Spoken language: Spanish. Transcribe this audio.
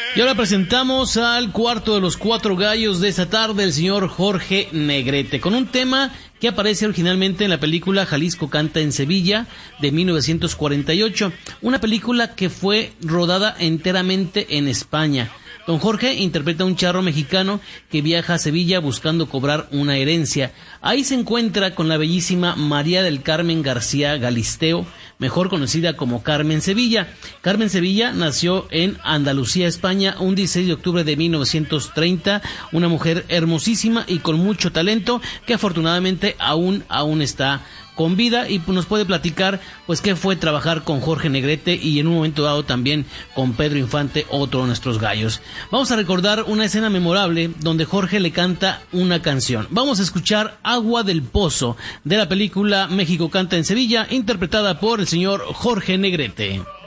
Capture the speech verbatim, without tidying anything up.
Y ahora presentamos al cuarto de los cuatro gallos de esta tarde, el señor Jorge Negrete, con un tema que aparece originalmente en la película Jalisco canta en Sevilla de mil novecientos cuarenta y ocho, una película que fue rodada enteramente en España. Don Jorge interpreta a un charro mexicano que viaja a Sevilla buscando cobrar una herencia. Ahí se encuentra con la bellísima María del Carmen García Galisteo, mejor conocida como Carmen Sevilla. Carmen Sevilla nació en Andalucía, España, un dieciséis de octubre de mil novecientos treinta, una mujer hermosísima y con mucho talento que afortunadamente aún, aún está con vida y nos puede platicar pues qué fue trabajar con Jorge Negrete y en un momento dado también con Pedro Infante, otro de nuestros gallos. Vamos a recordar una escena memorable donde Jorge le canta una canción. Vamos a escuchar Agua del Pozo de la película México canta en Sevilla, interpretada por el señor Jorge Negrete.